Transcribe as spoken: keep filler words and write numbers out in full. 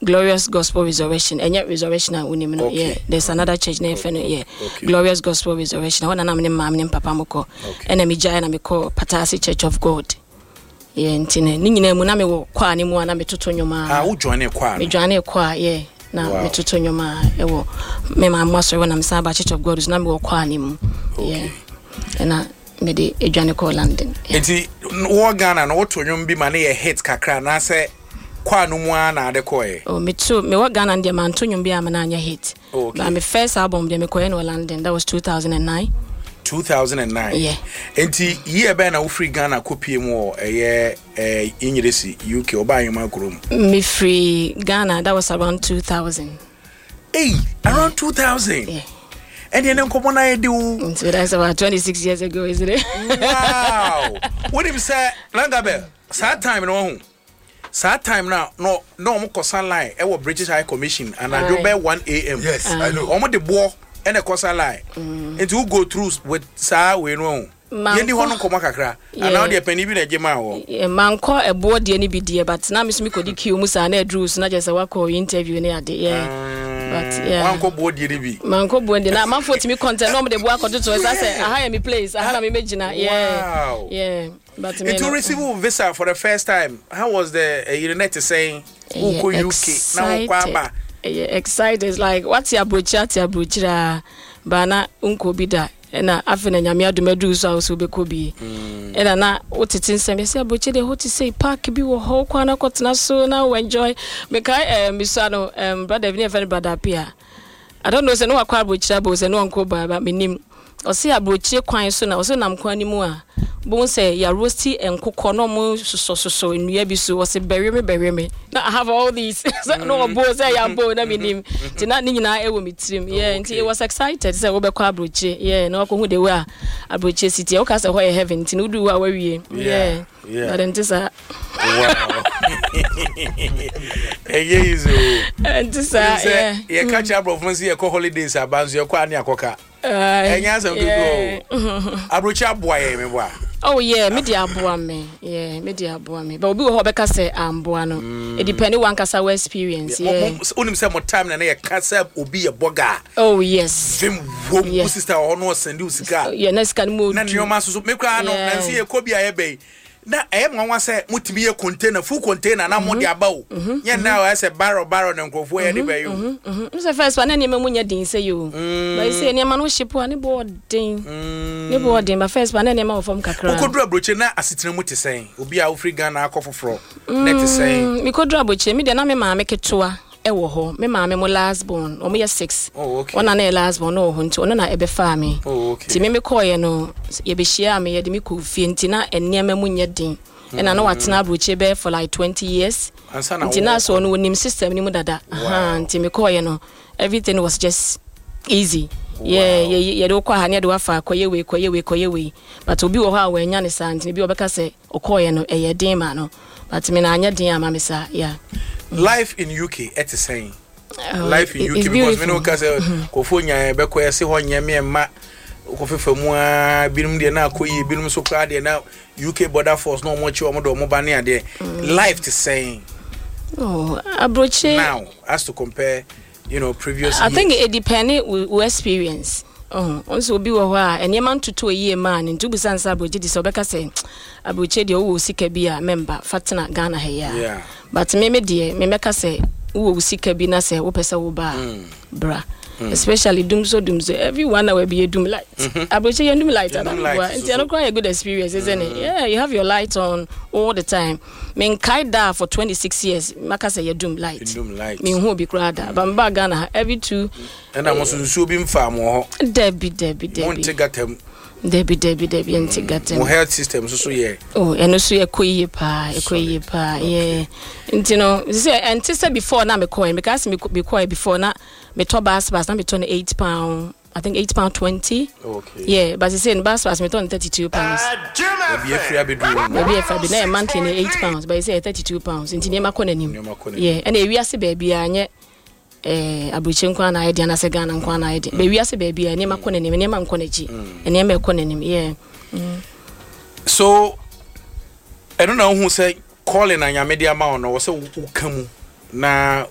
Glorious Gospel Resurrection. And yet resurrection and unim no. Yeah. There's another church name for no. Yeah. Glorious Gospel Resurrection. One and I'm name mam name Papa Moko. And I'm Jaya and I call Patasi Church of God. Yeah, ntine. Ni nyina mu na me wo kwa ni mu ana me toto nyoma. Ah, wo join e kwa. Me join e kwa, yeah. Na me toto nyoma e wo. Me ma mo so when I'm Saba Church of God, na me wo kwa ni mu. Yeah. And me de e join e kwa London. Enti wo Ghana na wo to nyom bi ma na ye hit kakra na se kwa no mu ana de koe. Oh, me too. Me wo Ghana ndi ma to nyom bi ama na anya hit. Okay. But my first album de me koe in London, that was two thousand nine. two thousand nine. Yeah. Enti year be na wo free Ghana kopie mu eh eh Ingilisi U K oba yema krom. Me free Ghana, that was around two thousand. Hey, around two thousand. Yeah. And then come na do. So that's about twenty-six years ago, isn't it? Wow. What him say? Langabe. Sad time no. Sad time now. No, no mo kosan line. E wo British High Commission and I do by one A M. Yes, uh, I know. Omo de bo and a kosan line. And you go through with sa we no. Yendi hono koma kakra. And now the penny bi na jema wo. Manko e bo de ni bi de but na me so me kodi kiu mu sa na drew so na just wa call interview na ade. Yeah. But yeah. Manko bo de ni bi. Manko bo de na man for me content no me de bo akoto to say say aha me place aha na me megina. Yeah. Wow. Yeah. But me to receive a visa for the first time, how was the uh, United saying yeah, U K now kwaba? Yeah, excited. It's like what's your brocha your brocha bana unko bida na afena nyame adumedu so so be ko bi ena na otitin sem say brocha de hot say park bi wo ho kwa na kotena so na we enjoy me kai um misano um brother even friend brother apia I don't know say no akwa brocha bo say no unko ba ba menim o say abrochie kwan so na o say nam kwan ni mu a bon say ya roasty enkoko no mo so so so nua bi so o say bury me bury me na I have all these so no bo say ya bo na menim ti na ni nyina e wo mitrim yeah nti it was excited say wo be kwa abrochie yeah na ko hu de we a abrochie city o ka say ho heaven ti no du wa wawie yeah yeah but nti sa wow eh yezo nti sa yeah ye catch up of months ye ko holidays abanzo ye kwa ani akoka eh nya say go abrochie aboa me boa. Oh yeah, media aboa me. Yeah, media aboa me. But obi wo beka say amboa no. It depend one kasa we experience. Yeah. Onim say more time na na kasa obi ye boga. Oh yes. Vim wo sister o no send you sika. Yeah, na sika mo. Na nyoma so me kwa no na say ye ko bia ye be. Na eh nwanwa say mutimi ye container full container na mo de abawo. Ye na o say barrel barrel na nkofo ye de be yo. Mhm. So first one na me munya din say yo. But say ne ma no ship ani bo din. Ne bo din but first one na ma ofom kakra. Ukodru abroche na asetena mu te sen. Obi a ofri Ghana akofoforo. Na te sen. Me kodru abroche me de na me ma me ketoa. Ewo ho me ma me mo last born o me six. Oh okay. Ona na last born no ho nti ona na ebe fa me. Oh okay. Ti me me call ye no ye be share me ye de me ko fie nti na enema mu nya din. And I know what's na abroche be for like twenty years. Nti na so no nim system ni mu dada. Aha nti me call ye no everything was just easy. Yeah, yeah, yeah, do kwa hania do afa koye we koye we koye we. But obi wo ha we nya ne sa nti bi obeka se okoye no eye din ma no. But me na anya din ama me sa, yeah. Life in U K at the same. Life in U K because me no ka say kofo nya be koye se ho nya me ma kofefa mu a binum de na akoyi binum so kra de na U K border force no mo chi o mo do mo ba ne ade. Life the same. Oh, abroche now as to compare, you know, previous I years. think it depends with experience. Oh, also obi wo ha ene man tutu eye man ntu busan sa abroche di so beka say abroche de wo sika bi a member fatna Ghana he ya. Yeah. But me me de me meka say wo sika bi na say wo pesa wo ba bra. Mm. Especially Dumso Dumso, everyone will be a doom light. Abroche you doom light. It's not quite a good experience, isn't it? Yeah, you have your light on all the time. Men kaida for twenty-six years, maka say you doom light. Doom light. Me who be crowda. Bamba Ghana every two. And I must so be farm or Debbie Debbie Debbie. Won't take at him. Debbie Debbie Debbie and take at him. Health system so yeah. Oh, and also a koye pa, a koye pa, yeah. And you know, say and sister before now me coin because me be coin before now. Me to bus pass now me turn eight pound. I think eight pound twenty. Okay. Yeah, but you say in bus pass me turn thirty two pounds. Maybe a free bedroom. Maybe if I be na monthly na eight pounds, but you say thirty two pounds. Inti nema kona nim. Yeah, and we ase baby anye eh abroche nkwa na ide na se Ghana nkwa na ide. Be we ase baby nema kona nim, nema nkwa na ji. Nema kona nim. Yeah. So I don't know who say calling anya media ma no wo say wo kamu na